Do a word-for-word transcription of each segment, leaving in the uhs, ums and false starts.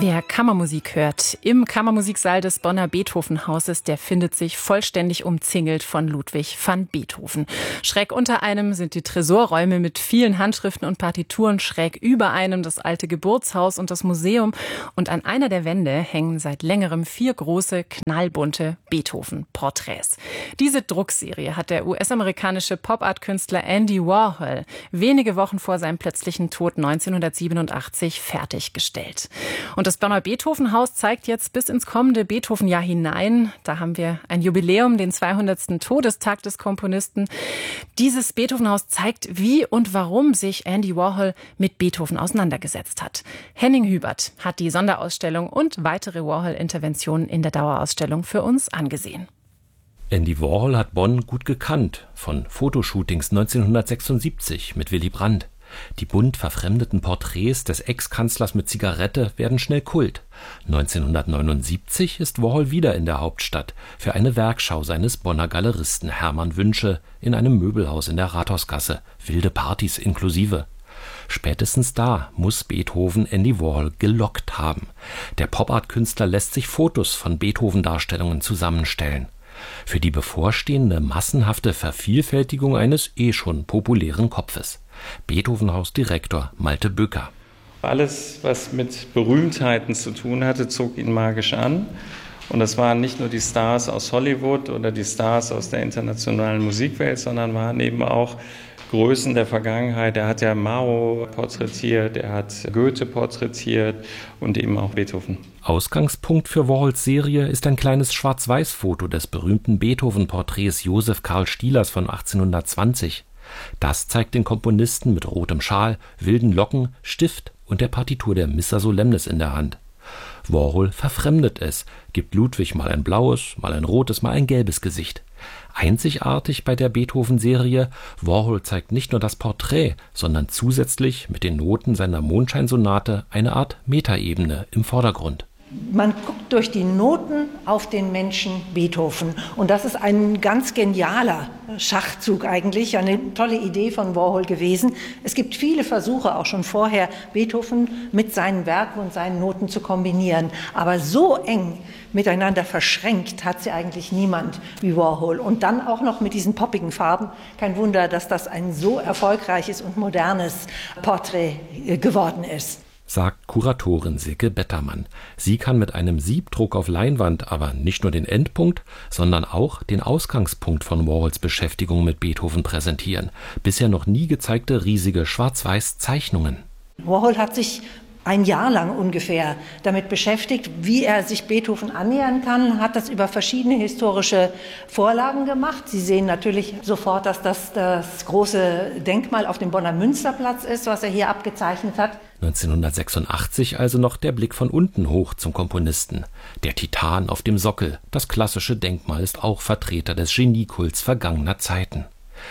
Wer Kammermusik hört im Kammermusiksaal des Bonner Beethovenhauses, der findet sich vollständig umzingelt von Ludwig van Beethoven. Schräg unter einem sind die Tresorräume mit vielen Handschriften und Partituren, schräg über einem das alte Geburtshaus und das Museum. Und an einer der Wände hängen seit längerem vier große, knallbunte Beethoven-Porträts. Diese Druckserie hat der U S-amerikanische Pop-Art-Künstler Andy Warhol wenige Wochen vor seinem plötzlichen Tod neunzehnhundertsiebenundachtzig fertiggestellt. Und das Bonner Beethovenhaus zeigt jetzt bis ins kommende Beethoven-Jahr hinein. Da haben wir ein Jubiläum, den zweihundertsten Todestag des Komponisten. Dieses Beethovenhaus zeigt, wie und warum sich Andy Warhol mit Beethoven auseinandergesetzt hat. Henning Hubert hat die Sonderausstellung und weitere Warhol-Interventionen in der Dauerausstellung für uns angesehen. Andy Warhol hat Bonn gut gekannt, von Fotoshootings neunzehnhundertsechsundsiebzig mit Willy Brandt. Die bunt verfremdeten Porträts des Ex-Kanzlers mit Zigarette werden schnell Kult. neunzehnhundertneunundsiebzig ist Warhol wieder in der Hauptstadt für eine Werkschau seines Bonner Galeristen Hermann Wünsche in einem Möbelhaus in der Rathausgasse, wilde Partys inklusive. Spätestens da muss Beethoven Andy Warhol gelockt haben. Der Pop-Art-Künstler lässt sich Fotos von Beethoven-Darstellungen zusammenstellen. Für die bevorstehende massenhafte Vervielfältigung eines eh schon populären Kopfes. Beethovenhaus-Direktor Malte Bücker. Alles, was mit Berühmtheiten zu tun hatte, zog ihn magisch an. Und das waren nicht nur die Stars aus Hollywood oder die Stars aus der internationalen Musikwelt, sondern waren eben auch Größen der Vergangenheit. Er hat ja Mao porträtiert, er hat Goethe porträtiert und eben auch Beethoven. Ausgangspunkt für Warhols Serie ist ein kleines Schwarz-Weiß-Foto des berühmten Beethoven-Porträts Joseph Karl Stielers von achtzehnhundertzwanzig. Das zeigt den Komponisten mit rotem Schal, wilden Locken, Stift und der Partitur der Missa Solemnis in der Hand. Warhol verfremdet es, gibt Ludwig mal ein blaues, mal ein rotes, mal ein gelbes Gesicht. Einzigartig bei der Beethoven-Serie, Warhol zeigt nicht nur das Porträt, sondern zusätzlich mit den Noten seiner Mondscheinsonate eine Art Metaebene im Vordergrund. Man guckt durch die Noten auf den Menschen Beethoven. Und das ist ein ganz genialer Schachzug eigentlich, eine tolle Idee von Warhol gewesen. Es gibt viele Versuche, auch schon vorher, Beethoven mit seinen Werken und seinen Noten zu kombinieren. Aber so eng miteinander verschränkt hat sie eigentlich niemand wie Warhol. Und dann auch noch mit diesen poppigen Farben. Kein Wunder, dass das ein so erfolgreiches und modernes Porträt geworden ist. Sagt Kuratorin Silke Bettermann. Sie kann mit einem Siebdruck auf Leinwand aber nicht nur den Endpunkt, sondern auch den Ausgangspunkt von Warhols Beschäftigung mit Beethoven präsentieren. Bisher noch nie gezeigte riesige Schwarz-Weiß-Zeichnungen. Warhol hat sich ein Jahr lang ungefähr damit beschäftigt, wie er sich Beethoven annähern kann, hat das über verschiedene historische Vorlagen gemacht. Sie sehen natürlich sofort, dass das das große Denkmal auf dem Bonner Münsterplatz ist, was er hier abgezeichnet hat. neunzehnhundertsechsundachtzig also noch der Blick von unten hoch zum Komponisten. Der Titan auf dem Sockel, das klassische Denkmal, ist auch Vertreter des Geniekults vergangener Zeiten.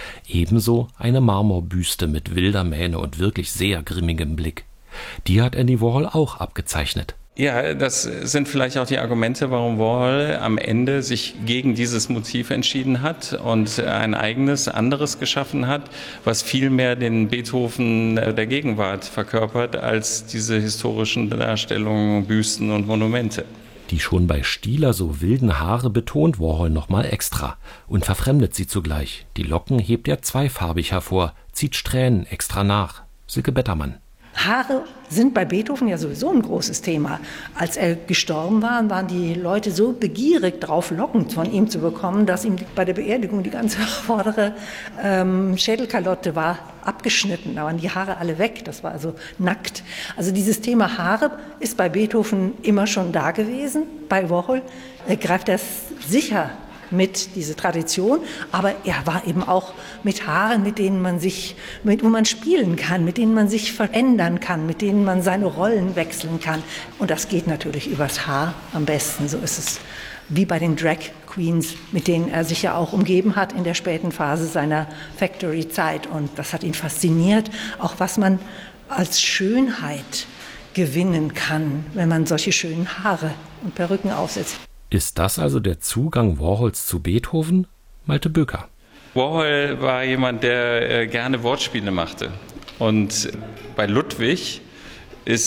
Ebenso eine Marmorbüste mit wilder Mähne und wirklich sehr grimmigem Blick. Die hat Andy Warhol auch abgezeichnet. Ja, das sind vielleicht auch die Argumente, warum Warhol am Ende sich gegen dieses Motiv entschieden hat und ein eigenes, anderes geschaffen hat, was viel mehr den Beethoven der Gegenwart verkörpert als diese historischen Darstellungen, Büsten und Monumente. Die schon bei Stieler so wilden Haare betont Warhol nochmal extra und verfremdet sie zugleich. Die Locken hebt er zweifarbig hervor, zieht Strähnen extra nach. Silke Bettermann. Haare sind bei Beethoven ja sowieso ein großes Thema. Als er gestorben war, waren die Leute so begierig drauf, Locken von ihm zu bekommen, dass ihm bei der Beerdigung die ganze vordere ähm, Schädelkalotte war abgeschnitten. Da waren die Haare alle weg, das war also nackt. Also dieses Thema Haare ist bei Beethoven immer schon da gewesen. Bei Warhol äh, greift er sicher mit diese Tradition, aber er war eben auch mit Haaren, mit denen man sich, mit wo man spielen kann, mit denen man sich verändern kann, mit denen man seine Rollen wechseln kann. Und das geht natürlich übers Haar am besten. So ist es wie bei den Drag Queens, mit denen er sich ja auch umgeben hat in der späten Phase seiner Factory-Zeit. Und das hat ihn fasziniert, auch was man als Schönheit gewinnen kann, wenn man solche schönen Haare und Perücken aufsetzt. Ist das also der Zugang Warhols zu Beethoven? Malte Bücker. Warhol war jemand, der gerne Wortspiele machte. Und bei Ludwig ist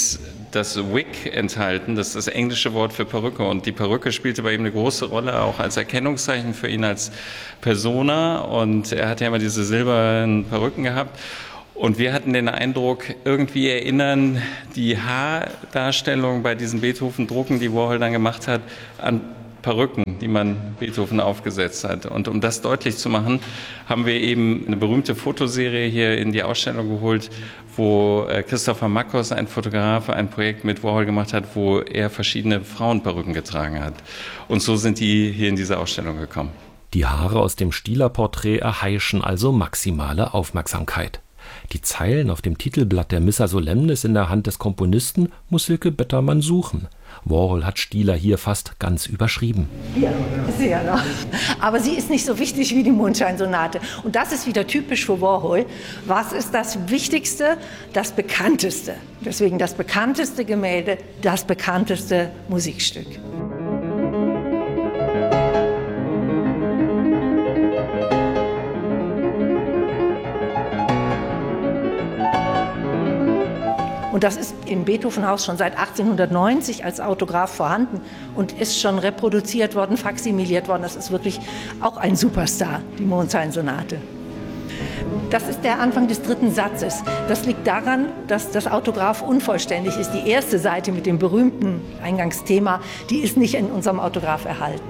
das Wig enthalten, das ist das englische Wort für Perücke. Und die Perücke spielte bei ihm eine große Rolle, auch als Erkennungszeichen für ihn als Persona. Und er hat ja immer diese silbernen Perücken gehabt. Und wir hatten den Eindruck, irgendwie erinnern die Haardarstellungen bei diesen Beethoven-Drucken, die Warhol dann gemacht hat, an Perücken, die man Beethoven aufgesetzt hat. Und um das deutlich zu machen, haben wir eben eine berühmte Fotoserie hier in die Ausstellung geholt, wo Christopher Makos, ein Fotograf, ein Projekt mit Warhol gemacht hat, wo er verschiedene Frauenperücken getragen hat. Und so sind die hier in diese Ausstellung gekommen. Die Haare aus dem Stieler-Porträt erheischen also maximale Aufmerksamkeit. Die Zeilen auf dem Titelblatt der Missa Solemnis in der Hand des Komponisten muss Silke Bettermann suchen. Warhol hat Stieler hier fast ganz überschrieben. Ja, sehr noch. Aber sie ist nicht so wichtig wie die Mondscheinsonate. Und das ist wieder typisch für Warhol. Was ist das Wichtigste? Das Bekannteste. Deswegen das bekannteste Gemälde, das bekannteste Musikstück. Und das ist im Beethoven-Haus schon seit achtzehnhundertneunzig als Autograph vorhanden und ist schon reproduziert worden, faksimiliert worden. Das ist wirklich auch ein Superstar, die Mondscheinsonate. Das ist der Anfang des dritten Satzes. Das liegt daran, dass das Autograph unvollständig ist. Die erste Seite mit dem berühmten Eingangsthema, die ist nicht in unserem Autograph erhalten.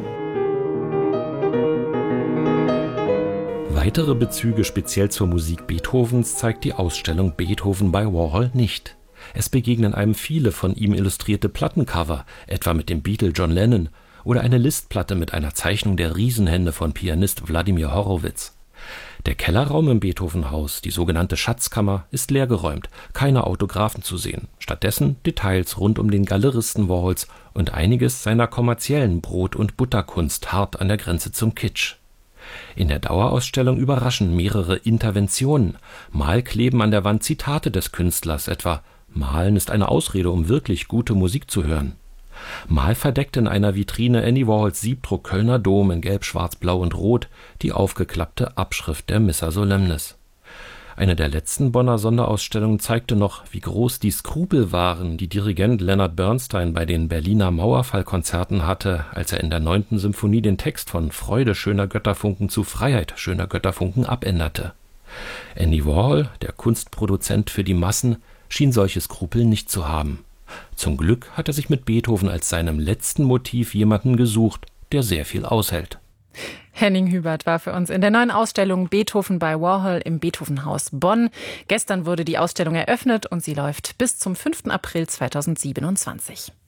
Weitere Bezüge speziell zur Musik Beethovens zeigt die Ausstellung Beethoven bei Warhol nicht. Es begegnen einem viele von ihm illustrierte Plattencover, etwa mit dem Beatle John Lennon oder eine Listplatte mit einer Zeichnung der Riesenhände von Pianist Wladimir Horowitz. Der Kellerraum im Beethoven-Haus, die sogenannte Schatzkammer, ist leergeräumt, keine Autographen zu sehen. Stattdessen Details rund um den Galeristen Warhols und einiges seiner kommerziellen Brot- und Butterkunst hart an der Grenze zum Kitsch. In der Dauerausstellung überraschen mehrere Interventionen. Mal kleben an der Wand Zitate des Künstlers, etwa »Malen ist eine Ausrede, um wirklich gute Musik zu hören«. Mal verdeckt in einer Vitrine Andy Warhols Siebdruck Kölner Dom in Gelb, Schwarz, Blau und Rot die aufgeklappte Abschrift der Missa Solemnis. Eine der letzten Bonner Sonderausstellungen zeigte noch, wie groß die Skrupel waren, die Dirigent Leonard Bernstein bei den Berliner Mauerfallkonzerten hatte, als er in der neunten Symphonie den Text von »Freude schöner Götterfunken« zu »Freiheit schöner Götterfunken« abänderte. Andy Warhol, der Kunstproduzent für die Massen, schien solche Skrupel nicht zu haben. Zum Glück hat er sich mit Beethoven als seinem letzten Motiv jemanden gesucht, der sehr viel aushält. Henning Hubert war für uns in der neuen Ausstellung Beethoven bei Warhol im Beethoven-Haus Bonn. Gestern wurde die Ausstellung eröffnet und sie läuft bis zum fünften April zweitausendsiebenundzwanzig.